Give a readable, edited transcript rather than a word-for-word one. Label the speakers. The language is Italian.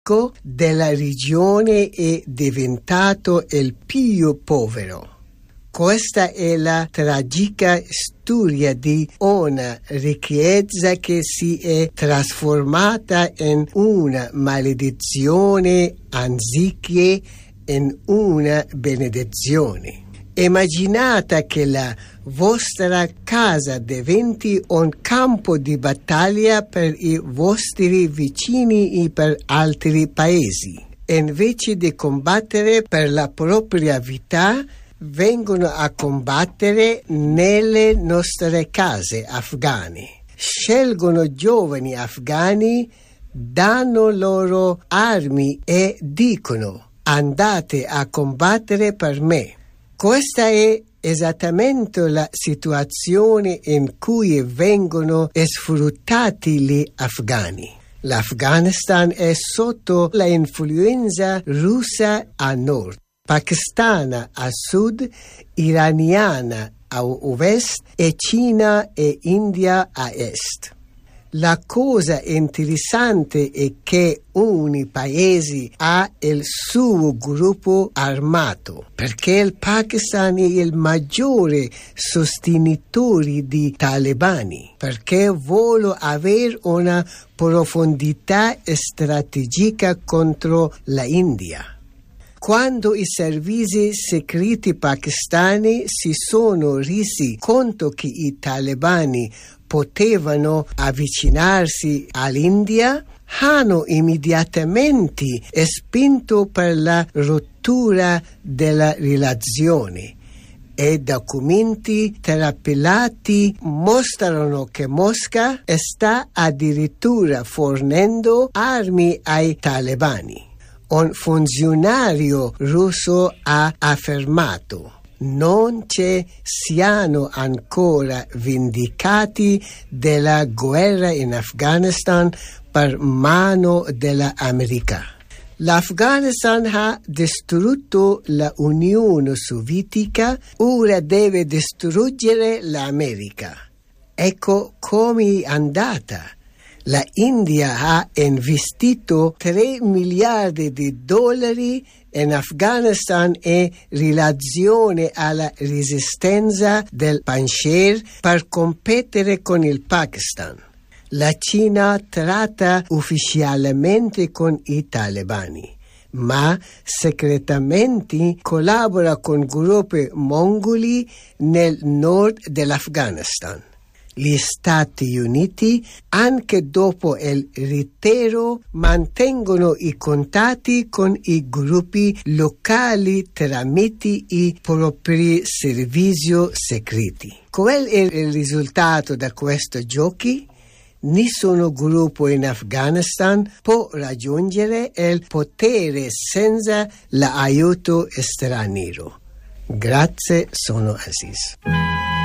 Speaker 1: ricco della regione è diventato il più povero. Questa è la tragica storia di una ricchezza che si è trasformata in una maledizione anziché in una benedizione. Immaginate che la vostra casa diventi un campo di battaglia per i vostri vicini e per altri paesi. Invece di combattere per la propria vita, vengono a combattere nelle nostre case afghane. Scelgono giovani afghani, danno loro armi e dicono: andate a combattere per me. Questa è esattamente la situazione in cui vengono sfruttati gli afghani. L'Afghanistan è sotto la influenza russa a nord, pakistana a sud, iraniana a ovest e Cina e India a est. La cosa interessante è che ogni paese ha il suo gruppo armato, perché il Pakistan è il maggiore sostenitore di talebani, perché vuole avere una profondità strategica contro la India. Quando i servizi segreti pakistani si sono resi conto che i talebani potevano avvicinarsi all'India, hanno immediatamente spinto per la rottura della relazione e documenti trapelati mostrano che Mosca sta addirittura fornendo armi ai talebani. Un funzionario russo ha affermato: non ci siano ancora vendicati della guerra in Afghanistan per mano dell'America. L'Afghanistan ha distrutto l'Unione Sovietica, ora deve distruggere l'America. Ecco come è andata. La India ha investito 3 miliardi di dollari in Afghanistan in relazione alla resistenza del Panjshir per competere con il Pakistan. La Cina tratta ufficialmente con i talebani, ma segretamente collabora con gruppi mongoli nel nord dell'Afghanistan. Gli Stati Uniti, anche dopo il ritiro, mantengono i contatti con i gruppi locali tramite i propri servizi segreti. Qual è il risultato di questi giochi? Nessun gruppo in Afghanistan può raggiungere il potere senza l'aiuto straniero. Grazie, sono Aziz.